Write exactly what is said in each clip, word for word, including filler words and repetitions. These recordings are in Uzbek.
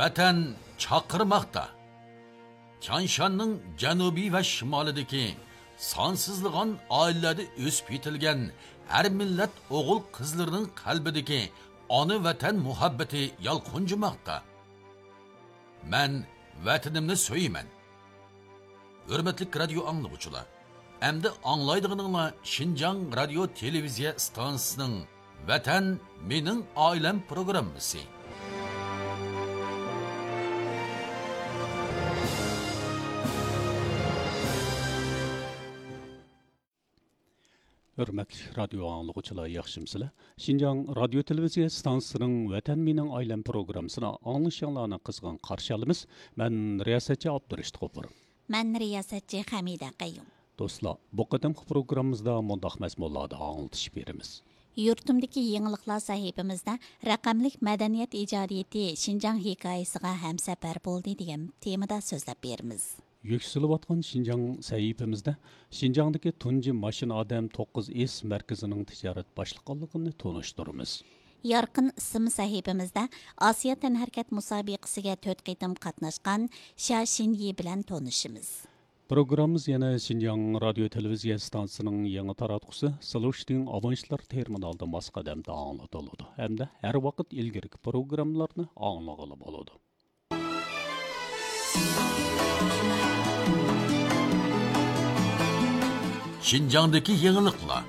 Vatan chaqirmoqda. Chanshanning janubiy va shimolidagi sonsizligan oilalarda o'sib yetilgan har millat o'g'il qizlarining qalbidagi ona vatan muhabbati yalqunjimoqda. Men vatanimni so'yman. Hurmatli radio anglovchilar, endi anglaydiganinglar Xinjiang radio televiziya stansiyasining Vatan mening oilam programmasi. Hürmetli radyo anlıqçılar yaxşımsızlar. Şinjan radyo televiziya stansiyasının Vatan mening oilam programmasına anlaşanlarını qızğın qarşı alımız. Ben riyasatçı Abdurrashid G'ofur. Ben riyasatçı Hamida Qayyum. Dostlar, bu qadimki programımızda mundaq mazmunlarda anlatış berimiz. Yurtimdagi yangiliklar sahifamizda raqamlik madaniyat ijodiyati Xinjiang hikoyasiga hamsafar bo'ldi degan temada so'zlab beramiz. Yükselivatqan Xinjiang sahifamizda Xinjiangdagi tunji mashina odam to'qqiz S markazining tijorat boshliqligini tanishtiramiz. Yarqin ism sahifamizda Osiyo tanharakat musobaqasiga to'rt qitim qatnashgan Sha Xinyi bilan tanishimiz. Programımız yana Xinjiang radio televiziya stansiyasining yangi taratqusi Solushting avanslar terminalda masqadamda anglatıladi. Hamda har vaqt ilgirki programmalarni anglag'ili bo'ladi. Xinjiangdagi yangiliklar.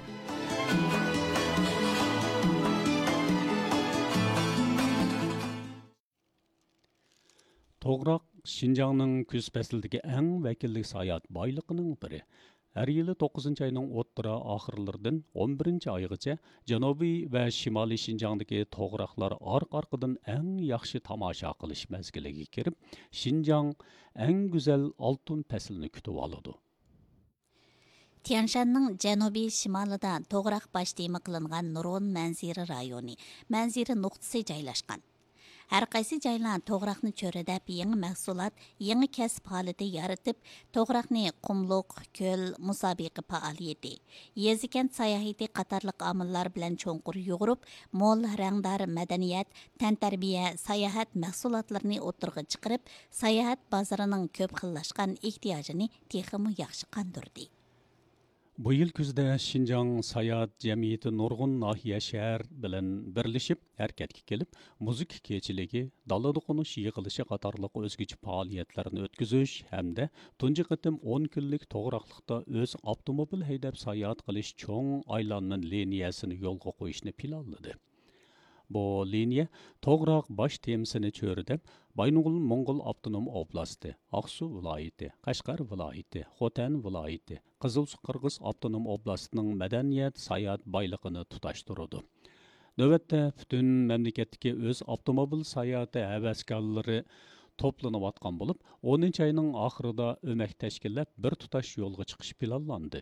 To'g'roq Xinjiangning kuz faslidagi eng vakillik sayohat boyliqining biri. Her yili to'qqizinchi ayning o'rta oxirlaridan o'n birinchi oygacha janubiy va shimoliy Xinjiangdagi to'g'roqlar orqa-orqadan eng yaxshi tomosha qilish mezgiliga kirib, Xinjiang eng go'zal oltin faslini kutib oladi. Tianshanning janubiy shimolida to'g'roq bashtimi qilingan Nuron manzira rayoni, manzira nuqtasi joylashgan. Har qaysi joylar to'g'roqni cho'radab yangi mahsulot, yangi kasb holati yaratib, to'g'roqni qumluq, ko'l, musobaqa faoliyati, yezikent sayohati qatorliq omillar bilan cho'nqur yug'urib, mo'l rangdor madaniyat, tantarbiya, sayohat mahsulotlarini o'tirg'i chiqarib, sayohat bozorining ko'p xillashgan ehtiyojini texmi yaxshi qondirdi. Bu yil kuzda Xinjiang sayohat jamiyati nurg'un nahiya shahar bilan birlashib harakatga kelib, muzik kechiligi, dalada qo'nish yig'ilishi qatorliq o'zgacha faoliyatlarni o'tkazish hamda tunji qatim o'n kunlik to'g'roqliqda o'z avtomobil haydab sayohat qilish cho'ng aylanma liniyasini yo'lga qo'yishni planladi. Bu liniya to'g'roq bosh temisini cho'ridab, Baynug'ul Mong'ol avtonom oblasti, Aqsu viloyati, Qashqar viloyati, Xotan viloyati, Qizilsuv Qirg'iz avtonom oblastining madaniyat sayohat boyligini tutashtiradi. Navbatda butun mamlakatdagi o'z avtomobil sayohati havaskorlari to'planayotgan bo'lib, o'ninchi ayning oxirida o'mak tashkillab bir tutash yo'lga chiqish planlandi.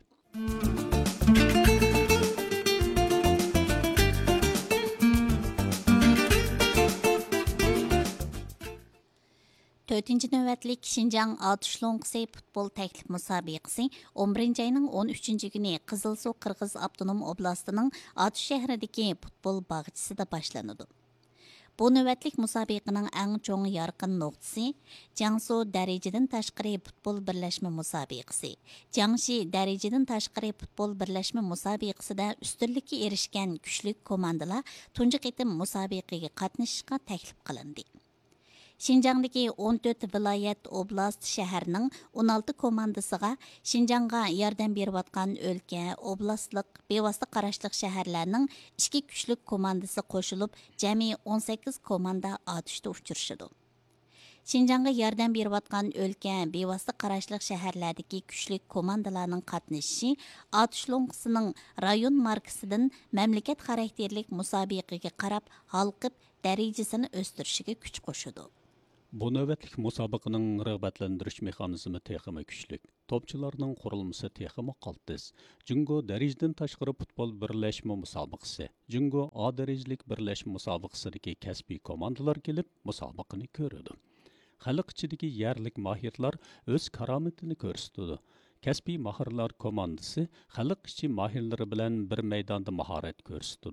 to'rtinchi navbatlik Xinjiang Atışlonqisi futbol taklif musobaqasi o'n birinchi ayning o'n uchinchi kuni Qizilsuv Qirg'iz avtonom oblastining Atush shahridagi futbol bog'chisida boshlanadi. Bu navbatlik musobaqaning eng cho'ng yorqin nuqtasi Jiangsu darajadan tashqari futbol birlashma musobaqasi. Jiangxi darajadan tashqari futbol birlashma musobaqasida ustunlikka erishgan kuchli komandalar tunji qitim musobaqaga qatnashishga taklif qilindi. Xinjiangdagi o'n to'rt viloyat oblast shaharning o'n olti komandasiga Xinjiangga yordam berayotgan o'lka, oblastlik, bevosita qarashliq shaharlarning ikki kuchlik komandasi qo'shilib, jami o'n sakkiz komanda otishda uchrashadi. Xinjiangga yordam berayotgan o'lka, bevosita qarashliq shaharlardagi kuchlik komandalarning qatnashishi Atışlonqisining rayon markasidan mamlakat xarakterlik musobaqaga qarab halqib darajasini o'stirishiga kuch qo'shadi. Bu navbatlik musobaqaning rag'batlantirish mexanizmi texmi kuchlik. Topchilarning qurilmasi texmi qaltis. Jungo darajadan tashqari futbol birlashma musobaqasi. Jungo A darajalik birlashma musobaqasidagi kasbiy komandalar kelib musobaqani ko'radi. Xalq ichidagi yerlik mahirlar o'z karomatini ko'rsatadi. Kasbiy mahirlar komandasi xalq ichi mahirlari bilan bir maydonda mahorat ko'rsatadi.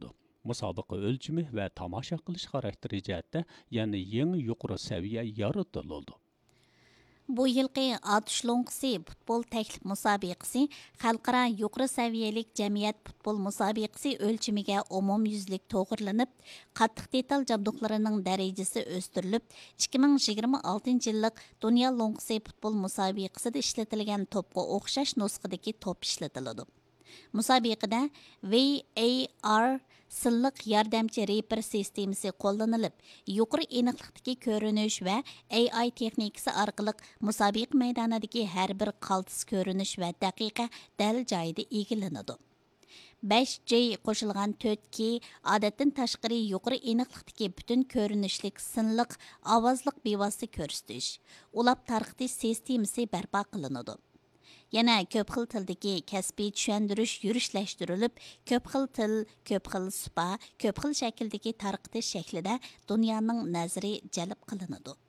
musobaqa o'lchimi va tomosha qilish xarakteri jihatda yana yangi yuqori saviya yaratildi. Bu yilqi Atış Lonkisi futbol təklif müsabiqəsi xalqara yuqori saviyalik cəmiyyət futbol müsabiqəsi ölçümüge umumyüzlük toğırlanıb, qattiq detal jabduqlarının dərəcəsi östürülüb, ikki ming yigirma oltinchi yıllık Dünya Lonkisi futbol müsabiqəsində işletilgan topqa oxşaş nusxadakı top işletiladi. Müsabiqədə V A R sılliq yordamchi reper sistemasi qo'llanilib, yuqori aniqlikdagi ko'rinish va A I texnikasi orqali musobaqa maydonidagi har bir qaltis ko'rinish va daqiqa dal joyida egilinadi. besh J qo'shilgan to'rt K odatdan tashqari yuqori aniqlikdagi butun ko'rinishlik sinliq ovozliq bevosita ko'rsatish, ulab tarqitish sistemasi barpo qilinadi. Yana ko'p xil tildagi kasbiy tushundirish yurishlashtirilib, ko'p xil til, ko'p xil supa, ko'p xil shakldagi tarqitish shaklida dunyoning nazari jalb qilinadi.